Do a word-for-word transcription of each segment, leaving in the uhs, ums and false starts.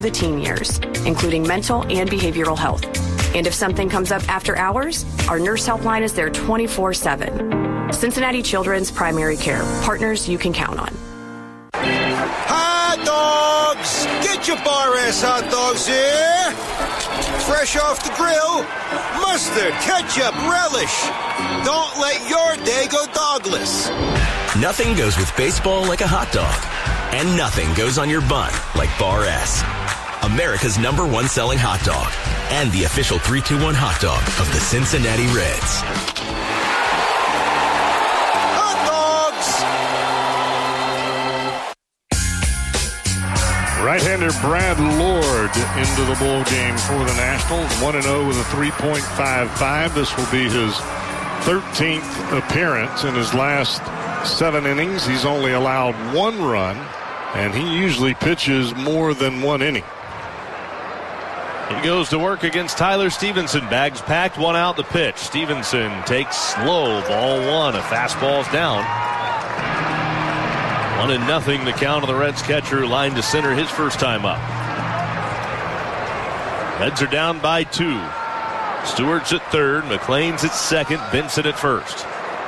the teen years, including mental and behavioral health. And if something comes up after hours, our nurse helpline is there twenty-four seven. Cincinnati Children's Primary Care, partners you can count on. Hot dogs! Get your Bar S hot dogs here! Fresh off the grill, mustard, ketchup, relish. Don't let your day go dogless. Nothing goes with baseball like a hot dog. And nothing goes on your bun like Bar S. America's number one selling hot dog. And the official three two one hot dog of the Cincinnati Reds. Hot dogs! Right-hander Brad Lord into the ball game for the Nationals. one and oh with a three point five five. This will be his thirteenth appearance in his last seven innings. He's only allowed one run, and he usually pitches more than one inning. He goes to work against Tyler Stevenson. Bags packed, one out the pitch. Stevenson takes slow, ball one. A fastball's down. One and nothing the count of the Reds catcher, lined to center his first time up. Reds are down by two. Stewart's at third, McLean's at second, Benson at first.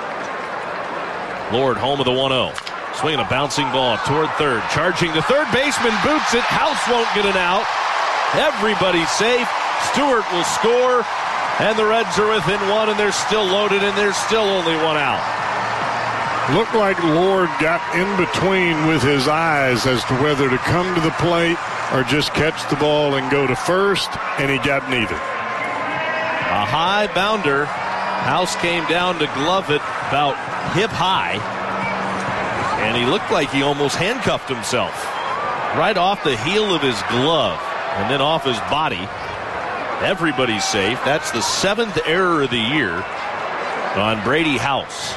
Lord home of the one oh. Swinging a bouncing ball toward third. Charging the third baseman, boots it. House won't get it out. Everybody's safe. Stewart will score. And the Reds are within one, and they're still loaded, and there's still only one out. Looked like Lord got in between with his eyes as to whether to come to the plate or just catch the ball and go to first, and he got neither. A high bounder. House came down to glove it about hip high. And he looked like he almost handcuffed himself. Right off the heel of his glove and then off his body. Everybody's safe. That's the seventh error of the year on Brady House.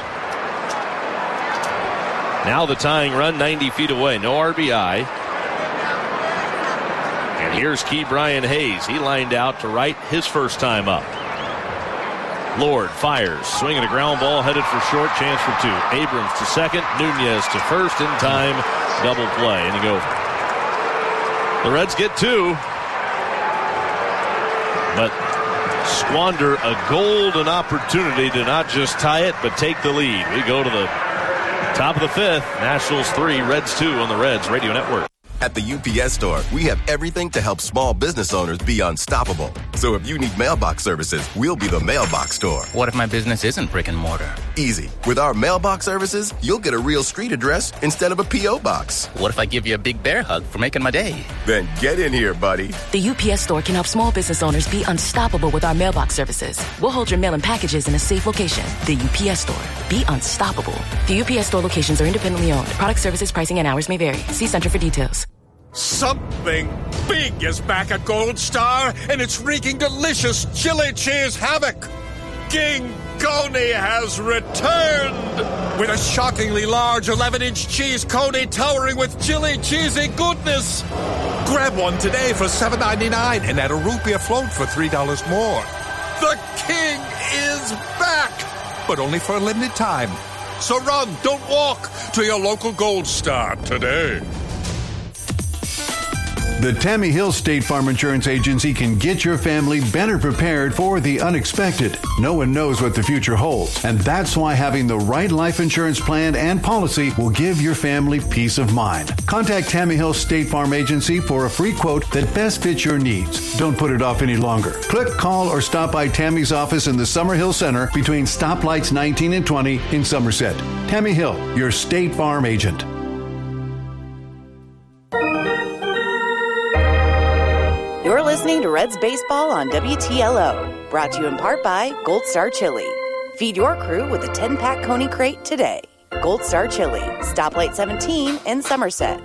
Now the tying run ninety feet away. No R B I. And here's Key Brian Hayes. He lined out to right his first time up. Lord fires, swinging a ground ball, headed for short, chance for two. Abrams to second, Nunez to first, in time, double play, inning over. The Reds get two, but squander a golden opportunity to not just tie it, but take the lead. We go to the top of the fifth. Nationals three, Reds two on the Reds Radio Network. At the U P S Store, we have everything to help small business owners be unstoppable. So if you need mailbox services, we'll be the mailbox store. What if my business isn't brick and mortar? Easy. With our mailbox services, you'll get a real street address instead of a P O box. What if I give you a big bear hug for making my day? Then get in here, buddy. The U P S Store can help small business owners be unstoppable with our mailbox services. We'll hold your mail and packages in a safe location. The U P S Store. Be unstoppable. The U P S Store locations are independently owned. Product, services, pricing, and hours may vary. See Center for details. Something big is back at Gold Star, and it's wreaking delicious chili cheese havoc. King Coney has returned with a shockingly large eleven-inch cheese coney towering with chili cheesy goodness. Grab one today for seven ninety-nine and add a root beer float for three dollars more. The king is back, but only for a limited time. So run, don't walk, to your local Gold Star today. The Tammy Hill State Farm Insurance Agency can get your family better prepared for the unexpected. No one knows what the future holds, and that's why having the right life insurance plan and policy will give your family peace of mind. Contact Tammy Hill State Farm Agency for a free quote that best fits your needs. Don't put it off any longer. Click, call, or stop by Tammy's office in the Summerhill Center between stoplights nineteen and twenty in Somerset. Tammy Hill, your State Farm agent. You're listening to Reds Baseball on W T L O, brought to you in part by Gold Star Chili. Feed your crew with a ten-pack Coney crate today. Gold Star Chili, Stoplight seventeen in Somerset.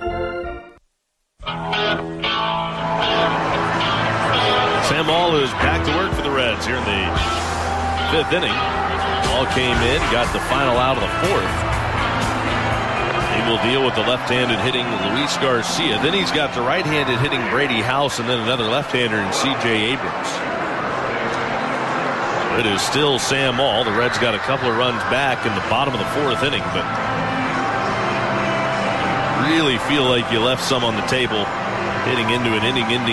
Sam Ball is back to work for the Reds here in the fifth inning. Ball came in, got the final out of the fourth. He will deal with the left-handed hitting Luis Garcia. Then he's got the right-handed hitting Brady House, and then another left-hander in C J Abrams. It is still Sam Ball. The Reds got a couple of runs back in the bottom of the fourth inning, but really feel like you left some on the table hitting into an inning-ending